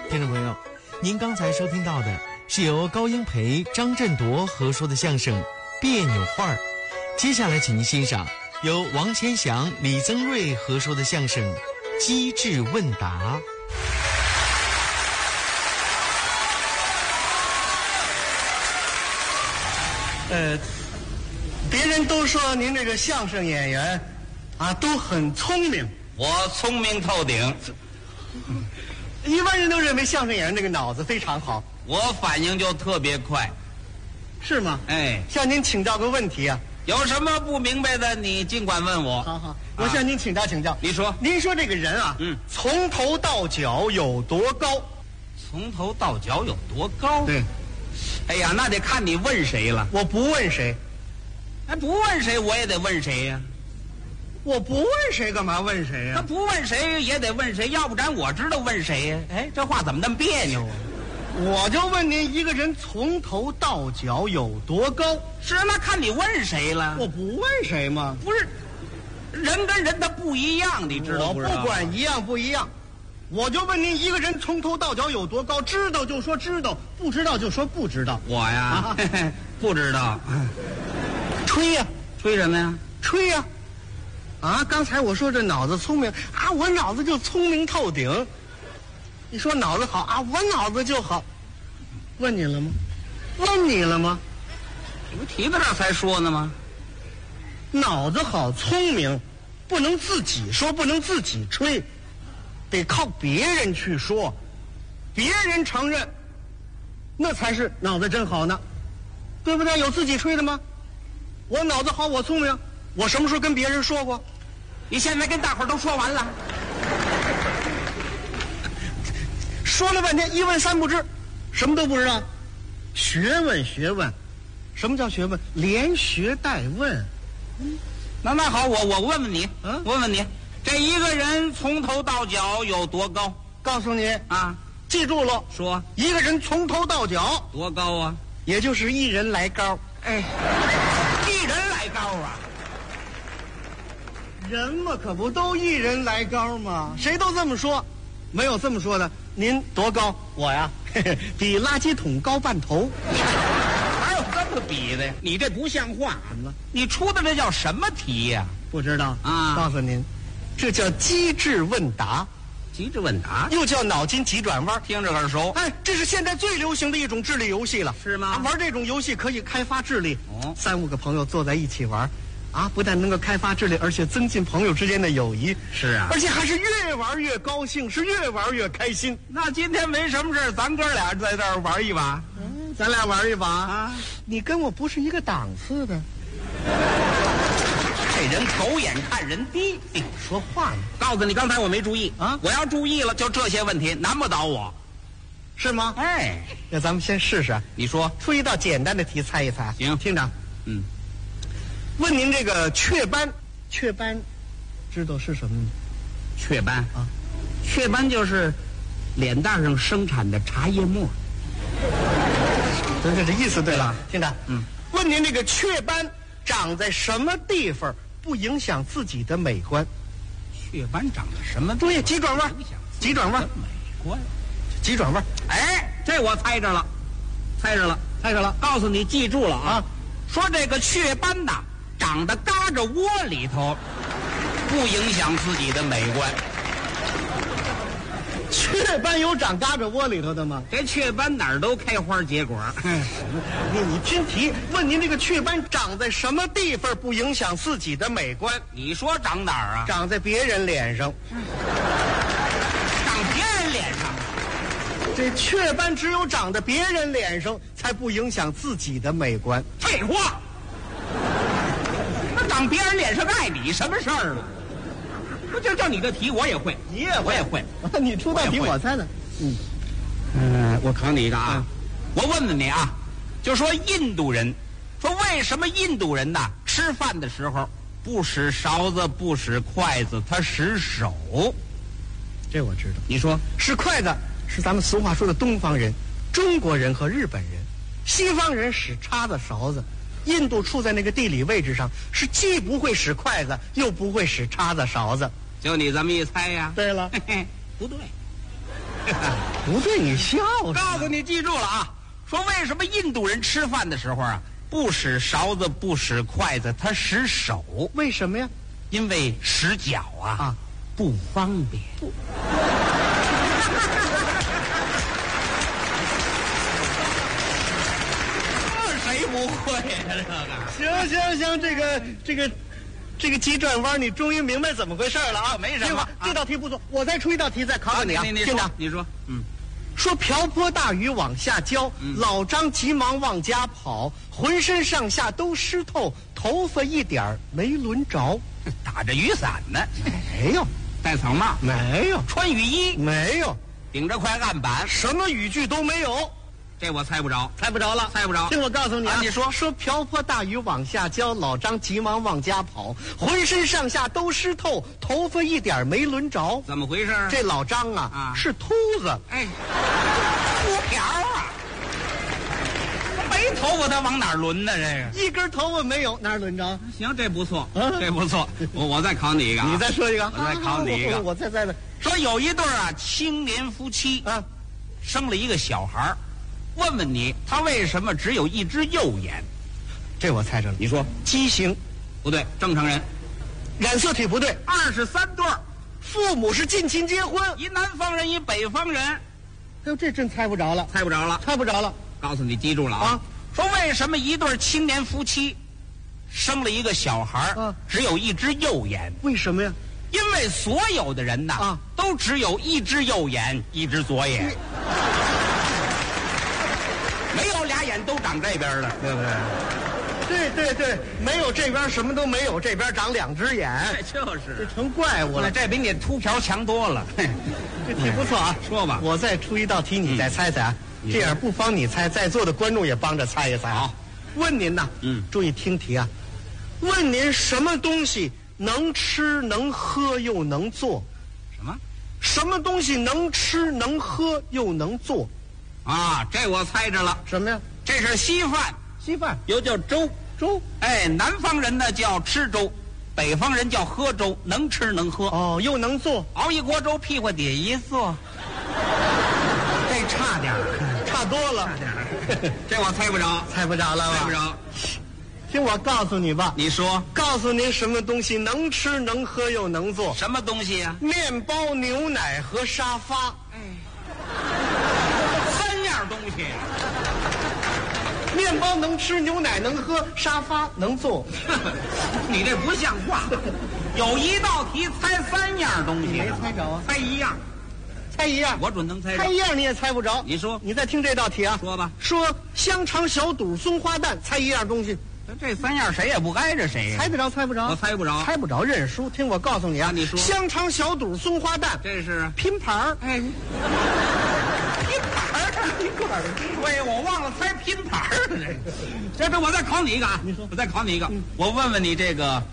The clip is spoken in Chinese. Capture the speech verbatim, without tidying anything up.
听众朋友，您刚才收听到的是由高英培、张振铎合说的相声《别扭话儿》。接下来请您欣赏由王千祥、李增瑞合说的相声《机智问答》。 呃，别人都说您这个相声演员啊都很聪明， 我聪明透顶。 一般人都认为相声演员这个脑子非常好， 我反应就特别快， 是吗？ 哎， 向您请教个问题啊。 有什么不明白的，你尽管问我。 好好，我向您请教请教。 你说， 您说这个人啊， 嗯， 从头到脚有多高？ 从头到脚有多高？ 对。 哎呀，那得看你问谁了。 我不问谁， 哎，不问谁我也得问谁呀、啊？ 我不问谁干嘛问谁呀、啊？ 他不问谁也得问谁，要不然我知道问谁呀、啊？哎，这话怎么那么别扭啊？ 我就问您，一个人从头到脚有多高？ 是那看你问谁了。 我不问谁吗？ 不是，人跟人他不一样，你知道不知道？ 我不管一样不一样。我就问您，一个人从头到脚有多高？知道就说知道，不知道就说不知道。 我呀，啊、不知道。 吹呀、啊， 吹什么呀？ 吹呀、啊！啊，刚才我说这脑子聪明啊，我脑子就聪明透顶。你说脑子好啊，我脑子就好。问你了吗？问你了吗？ 你不提到这儿才说呢吗？ 脑子好，聪明，不能自己说，不能自己吹。得靠别人去说，别人承认，那才是脑子真好呢，对不对？有自己吹的吗？我脑子好，我聪明，我什么时候跟别人说过？ 你现在跟大伙儿都说完了， 说了半天一问三不知，什么都不知道。学问学问，什么叫学问？连学带问。 嗯，那那好，我我问问你， 嗯， 问问你。这一个人从头到脚有多高？ 告诉你啊， 记住了， 说一个人从头到脚多高啊？ 也就是一人来高。 哎，一人来高啊！ 人嘛，可不都一人来高吗？谁都这么说，没有这么说的。您多高？我呀，嘿嘿，比垃圾桶高半头。 哪有这么比的呀？你这不像话！ 怎么了？ 你出的这叫什么题呀、啊？ 不知道啊？ 告诉您。这叫机智问答， 机智问答又叫脑筋急转弯， 听着耳熟。 哎，这是现在最流行的一种智力游戏了， 是吗？ 啊、玩这种游戏可以开发智力。 哦， 三五个朋友坐在一起玩，啊，不但能够开发智力，而且增进朋友之间的友谊。 是啊， 而且还是越玩越高兴，是越玩越开心。 那今天没什么事，咱哥俩在这儿玩一把。 嗯，咱俩玩一把啊！ 你跟我不是一个档次的。 这人狗眼看人低， 说话呢。 告诉你，刚才我没注意啊！ 我要注意了，就这些问题难不倒我， 是吗？ 哎， 那咱们先试试。 你说， 出一道简单的题，猜一猜。 行， 厅长， 嗯， 问您这个雀斑，雀斑，知道是什么吗？ 雀斑啊， 雀斑就是脸蛋上生产的茶叶沫。 对对，这意思对了。厅长， 嗯， 问您这个雀斑长在什么地方不影响自己的美观？ 雀斑长在什么地方？ 对，急转弯，急转弯， 美观， 急转弯。 哎，这我猜着了，猜着了， 猜着了。 告诉你，记住了啊！ 啊说这个雀斑呐，长得嘎着窝里头，不影响自己的美观。 雀斑有长嘎着窝里头的吗？ 这雀斑哪儿都开花结果。 你你听题，问您这个雀斑长在什么地方不影响自己的美观？ 你说长哪儿啊？ 长在别人脸上。 长别人脸上。 这雀斑只有长在别人脸上，才不影响自己的美观。 废话，那长别人脸上碍你什么事儿了？不就就你这题我也会， 你也我也会。 你出道题我猜的。 嗯，嗯，我考你一个啊，我问问你啊，就说印度人，说为什么印度人呐吃饭的时候不使勺子不使筷子，他使手？ 这我知道。 你说使筷子是咱们俗话说的东方人，中国人和日本人，西方人使叉子勺子。印度处在那个地理位置上，是既不会使筷子，又不会使叉子勺子。 就你这么一猜呀？ 对了， 嘿嘿，不对， 不对，你笑什么？ 告诉你，记住了啊！说为什么印度人吃饭的时候啊，不使勺子，不使筷子，他使手？ 为什么呀？ 因为使脚啊啊不方便。 不谁不会呀、这个行行行，这个这个这个急转弯，你终于明白怎么回事了啊！ 没什么听话啊这道题不错，我再出一道题再考考你啊！ 你你说听着， 你说，嗯， 说瓢泼大雨往下浇， 嗯老张急忙往家跑，浑身上下都湿透，头发一点儿没轮着。 打着雨伞呢， 没有， 戴草帽， 没有， 穿雨衣， 没有， 顶着块案板， 什么语句都没有。 这我猜不着。 猜不着了， 猜不着听我告诉你啊， 啊你说说瓢泼大雨往下浇，老张急忙往家跑，浑身上下都湿透，头发一点没轮着。 怎么回事？ 这老张啊， 啊是秃子， 哎，秃瓢啊，没头发他往哪儿轮呢？这个一根头发没有，哪儿轮着？ 行，这不错， 啊这不错。我我再考你一个、啊， 你再说一个， 我再考你一个我我再再再说有一对啊青年夫妻啊， 生了一个小孩儿，问问你，他为什么只有一只右眼？ 这我猜着了。 你说畸形， 不对，正常人。 染色体不对， 二十三对儿， 父母是近亲结婚。 一南方人，一北方人， 哎呦，这真猜不着了， 猜不着了。 猜不着了告诉你，记住了啊！ 啊！ 说为什么一对青年夫妻生了一个小孩儿， 啊只有一只右眼？ 为什么呀？ 因为所有的人呐， 啊都只有一只右眼，一只左眼，没有俩眼都长这边的，对不对？ 对对对，没有这边什么都没有，这边长两只眼， 就这是。 成怪物了。 这比你秃瓢强多了。 这题不错啊， 说吧我再出一道题，你再猜猜啊。 嗯这样不帮你猜，在座的观众也帮着猜一猜啊。 好， 问您呐， 嗯注意听题啊。问您什么东西能吃能喝又能做？ 什么？ 什么东西能吃能喝又能做？ 啊，这我猜着了， 什么呀？ 这是稀饭， 稀饭、 又叫粥。 粥。 哎，南方人呢叫吃粥，北方人叫喝粥，能吃能喝。 哦，又能做， 熬一锅粥，屁股底下一坐，这差点儿， 差多了差。点儿。这我猜不着， 猜不着了吧？ 猜不着。 听我告诉你吧， 你说告诉您什么东西能吃能喝又能做？ 什么东西呀、 面包、牛奶和沙发。 三样东西。 面包能吃，牛奶能喝，沙发能坐。 你这不像话。有一道题猜三样东西， 你没猜着啊？ 猜一样， 猜一样， 我准能猜着猜。一样你也猜不着。 你说你再听这道题啊， 说吧。 说香肠、小肚、松花蛋，猜一样东西， 这三样谁也不挨着谁呀、 猜得着猜不着？ 我猜不着。 猜不着认输。听我告诉你啊， 啊你说香肠、小肚、松花蛋， 这是拼盘儿。 哎，拼盘儿一块儿。对，我忘了猜拼盘儿了。这这这，我再考你一个啊！ 你说我再考你一个，我问问你这个